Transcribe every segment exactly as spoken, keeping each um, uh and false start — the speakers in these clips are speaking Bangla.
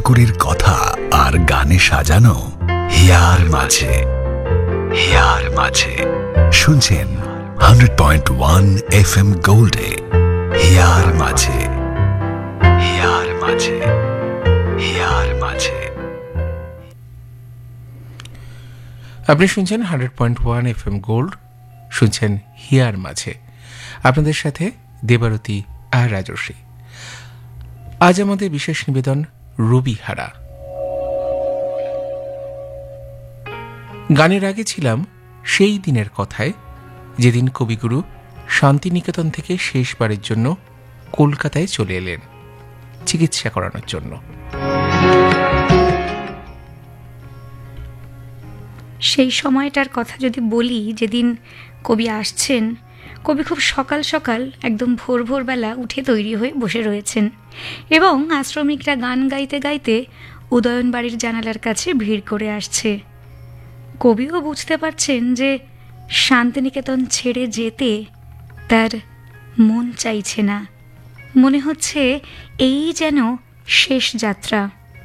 চাকরির কথা আর গানে সাজানো হিয়ার মাঝে হিয়ার মাঝে শুনছেন hundred point one F M গোল্ডে here মাঝে হিয়ার মাঝে হিয়ার মাঝে। আপনি শুনছেন hundred point one F M gold, শুনছেন হিয়ার মাঝে। আপনাদের সাথে দেবারতী আর রাজর্ষী। আজ আমাদের বিশেষ নিবেদন রবিহারা। গানের আগে ছিলাম সেই দিনের কথায়, যেদিন কবিগুরু শান্তিনিকেতন থেকে শেষবারের জন্য কলকাতায় চলে এলেন চিকিৎসা করানোর জন্য। সেই সময়টার কথা যদি বলি, যেদিন কবি আসছেন, কবি খুব সকাল সকাল একদম ভোর ভোরবেলা উঠে তৈরি হয়ে বসে রয়েছেন এবং আশ্রমিকরা গান গাইতে গাইতে উদয়ন বাড়ির জানালার কাছে ভিড় করে আসছে। কবিও বুঝতে পারছেন যে শান্তিনিকেতন ছেড়ে যেতে তার মন চাইছে না, মনে হচ্ছে এই যেন শেষ যাত্রা।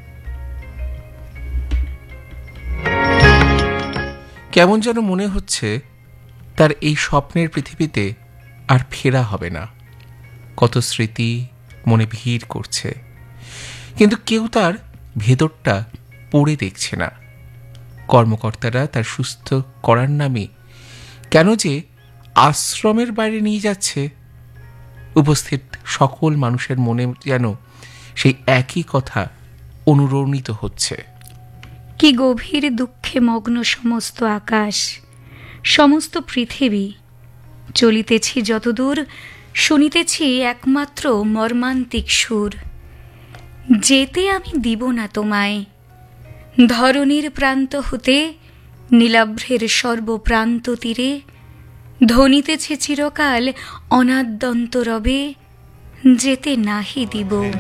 কেমন যেন মনে হচ্ছে তার এই স্বপ্নের পৃথিবীতে আর ফেরা হবে না। কত স্মৃতি মনে ভিড় করছে, কিন্তু কেউ তার ভেতরটা পড়ে দেখছে না। কর্মকর্তারা তার সুস্থ করার নামে কেন যে আশ্রমের বাইরে নিয়ে যাচ্ছে, উপস্থিত সকল মানুষের মনে যেন সেই একই কথা অনুরণিত হচ্ছে। কি গভীর দুঃখে মগ্ন সমস্ত আকাশ, সমস্ত পৃথিবী। চলিতেছি যতদূর, শুনিতেছি একমাত্র মর্মান্তিক সুর। যেতে আমি দিব না তোমায়, ধরণীর প্রান্ত হতে নীলাভ্রের সর্বপ্রান্ত তীরে। ধ্বনিতেছে চিরকাল অনাদ্যন্ত রবে, যেতে নাহি দিব।